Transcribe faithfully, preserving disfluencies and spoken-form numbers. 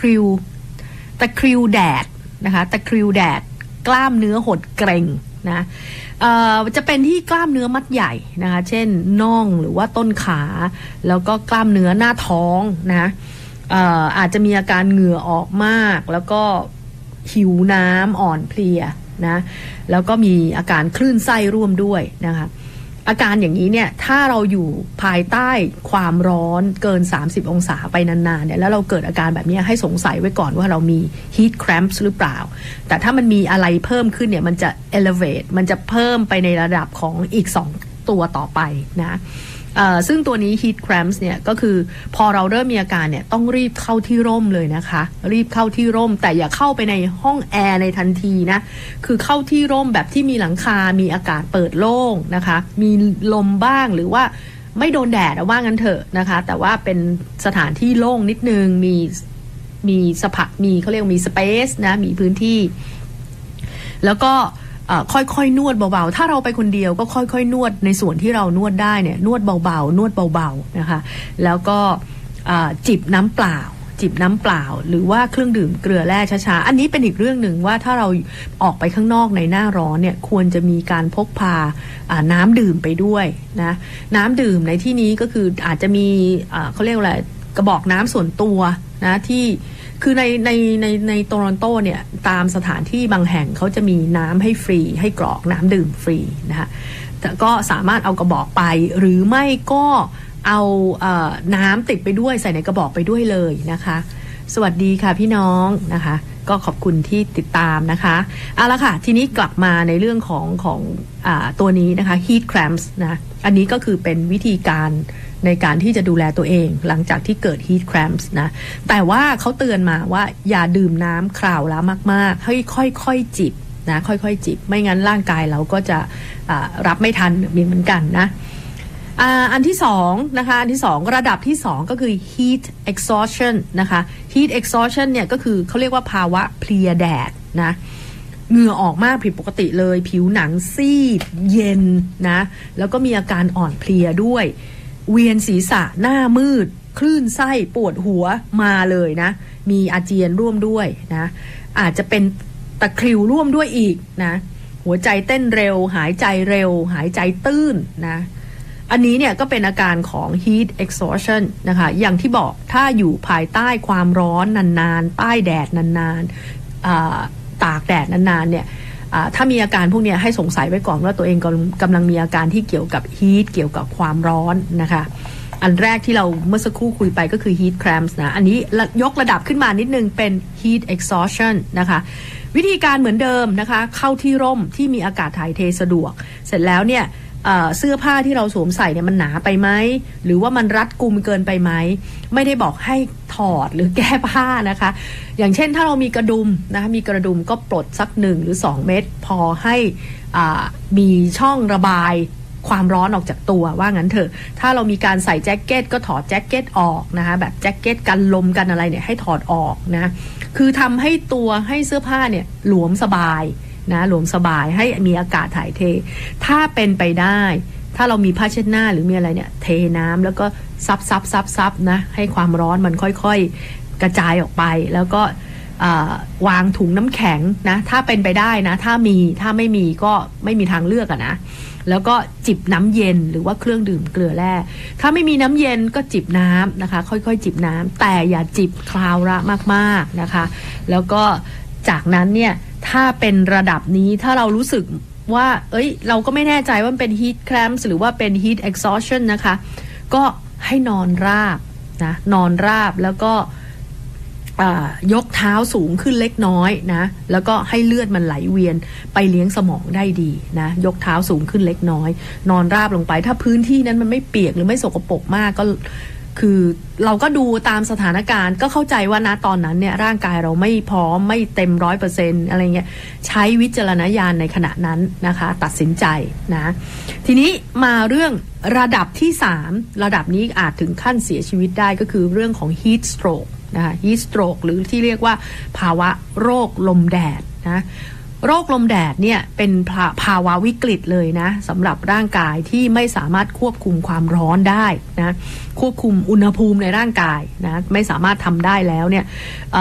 ริวตะคริวแดดนะคะตะคริวแดดกล้ามเนื้อหดเกร็งนะเอ่อจะเป็นที่กล้ามเนื้อมัดใหญ่นะคะเช่นน่องหรือว่าต้นขาแล้วก็กล้ามเนื้อหน้าท้องนะเอ่ออาจจะมีอาการเหงื่อออกมากแล้วก็หิวน้ำอ่อนเพลียนะแล้วก็มีอาการคลื่นไส้ร่วมด้วยนะคะอาการอย่างนี้เนี่ยถ้าเราอยู่ภายใต้ความร้อนเกินสามสิบองศาไปนานๆเนี่ยแล้วเราเกิดอาการแบบนี้ให้สงสัยไว้ก่อนว่าเรามี heat cramps หรือเปล่าแต่ถ้ามันมีอะไรเพิ่มขึ้นเนี่ยมันจะ elevate มันจะเพิ่มไปในระดับของอีกสองตัวต่อไปนะซึ่งตัวนี้ heat cramps เนี่ยก็คือพอเราเริ่มมีอาการเนี่ยต้องรีบเข้าที่ร่มเลยนะคะรีบเข้าที่ร่มแต่อย่าเข้าไปในห้องแอร์ในทันทีนะคือเข้าที่ร่มแบบที่มีหลังคามีอากาศเปิดโล่งนะคะมีลมบ้างหรือว่าไม่โดนแดดว่างั้นเถอะนะคะแต่ว่าเป็นสถานที่โล่งนิดนึงมีมีสภาพมีเขาเรียกมีสเปซนะมีพื้นที่แล้วก็ค่อยๆนวดเบาๆถ้าเราไปคนเดียวก็ค่อยๆนวดในส่วนที่เรานวดได้เนี่ยนวดเบาๆนวดเบาๆนะคะแล้วก็จิบน้ำเปล่าจิบน้ำเปล่าหรือว่าเครื่องดื่มเกลือแร่ช้าๆอันนี้เป็นอีกเรื่องหนึ่งว่าถ้าเราออกไปข้างนอกในหน้าร้อนเนี่ยควรจะมีการพกพาน้ำดื่มไปด้วยนะน้ำดื่มในที่นี้ก็คืออาจจะมีเขาเรียกอะไรกระบอกน้ำส่วนตัวนะที่คือในในในในโตรอนโตเนี่ยตามสถานที่บางแห่งเขาจะมีน้ำให้ฟรีให้กรอกน้ำดื่มฟรีนะคะแต่ก็สามารถเอากระบอกไปหรือไม่ก็เอาเอ่อน้ำติดไปด้วยใส่ในกระบอกไปด้วยเลยนะคะสวัสดีค่ะพี่น้องนะคะก็ขอบคุณที่ติดตามนะคะเอาละค่ะทีนี้กลับมาในเรื่องของของอ่าตัวนี้นะคะ heat cramps นะอันนี้ก็คือเป็นวิธีการในการที่จะดูแลตัวเองหลังจากที่เกิด heat cramps นะแต่ว่าเขาเตือนมาว่าอย่าดื่มน้ำคราวละมากๆให้ค่อยๆจิบนะค่อยๆจิบไม่งั้นร่างกายเราก็จะรับไม่ทันเหมือนกันนะอันที่สองนะคะอันที่สองระดับที่สองก็คือ heat exhaustion นะคะ heat exhaustion เนี่ยก็คือเขาเรียกว่าภาวะเพลียแดดนะเหงื่อออกมากผิดปกติเลยผิวหนังซีดเย็นนะแล้วก็มีอาการอ่อนเพลียด้วยเวียนศีรษะหน้ามืดคลื่นไส้ปวดหัวมาเลยนะมีอาเจียนร่วมด้วยนะอาจจะเป็นตะคริวร่วมด้วยอีกนะหัวใจเต้นเร็วหายใจเร็วหายใจตื้นนะอันนี้เนี่ยก็เป็นอาการของ heat exhaustion นะคะอย่างที่บอกถ้าอยู่ภายใต้ความร้อนนานๆใต้แดดนานๆตากแดดนานๆเนี่ยถ้ามีอาการพวกนี้ให้สงสัยไว้ก่อนว่าตัวเองกำลังมีอาการที่เกี่ยวกับ heat เกี่ยวกับความร้อนนะคะอันแรกที่เราเมื่อสักครู่คุยไปก็คือ heat cramps นะอันนี้ยกระดับขึ้นมานิดนึงเป็น heat exhaustion นะคะวิธีการเหมือนเดิมนะคะเข้าที่ร่มที่มีอากาศถ่ายเทสะดวกเสร็จแล้วเนี่ยเสื้อผ้าที่เราสวมใส่เนี่ยมันหนาไปไหมหรือว่ามันรัดกุมเกินไปไหมไม่ได้บอกให้ถอดหรือแก้ผ้านะคะอย่างเช่นถ้าเรามีกระดุมนะคะมีกระดุมก็ปลดสักหนึ่งหรือสองเม็ดพอให้มีช่องระบายความร้อนออกจากตัวว่างั้นเถอะถ้าเรามีการใส่แจ็คเก็ตก็ถอดแจ็คเก็ตออกนะคะแบบแจ็คเก็ตกันลมกันอะไรเนี่ยให้ถอดออกนะคือทำให้ตัวให้เสื้อผ้าเนี่ยหลวมสบายนะหลวมสบายให้มีอากาศถ่ายเทถ้าเป็นไปได้ถ้าเรามีผ้าเช็ดหน้าหรือมีอะไรเนี่ยเทน้ำแล้วก็ซับซับซับซับนะให้ความร้อนมันค่อยๆกระจายออกไปแล้วก็วางถุงน้ำแข็งนะถ้าเป็นไปได้นะถ้ามีถ้าไม่มีก็ไม่มีทางเลือกอะนะแล้วก็จิบน้ำเย็นหรือว่าเครื่องดื่มเกลือแร่ถ้าไม่มีน้ำเย็นก็จิบน้ำนะคะค่อยๆจิบน้ำแต่อย่าจิบคราวละมากๆนะคะแล้วก็จากนั้นเนี่ยถ้าเป็นระดับนี้ถ้าเรารู้สึกว่าเอ้ยเราก็ไม่แน่ใจว่าเป็น heat cramps หรือว่าเป็น heat exhaustion นะคะก็ให้นอนราบนะนอนราบแล้วก็ยกเท้าสูงขึ้นเล็กน้อยนะแล้วก็ให้เลือดมันไหลเวียนไปเลี้ยงสมองได้ดีนะยกเท้าสูงขึ้นเล็กน้อยนอนราบลงไปถ้าพื้นที่นั้นมันไม่เปียกหรือไม่สกปรกมากก็คือเราก็ดูตามสถานการณ์ก็เข้าใจว่านะตอนนั้นเนี่ยร่างกายเราไม่พร้อมไม่เต็มร้อยเปอร์เซ็นต์อะไรเงี้ยใช้วิจารณญาณในขณะนั้นนะคะตัดสินใจนะทีนี้มาเรื่องระดับที่สามระดับนี้อาจถึงขั้นเสียชีวิตได้ก็คือเรื่องของ heat stroke นะคะ heat stroke หรือที่เรียกว่าภาวะโรคลมแดดนะโรคลมแดดเนี่ยเป็นภาวะวิกฤตเลยนะสำหรับร่างกายที่ไม่สามารถควบคุมความร้อนได้นะควบคุมอุณหภูมิในร่างกายนะไม่สามารถทำได้แล้วเนี่ย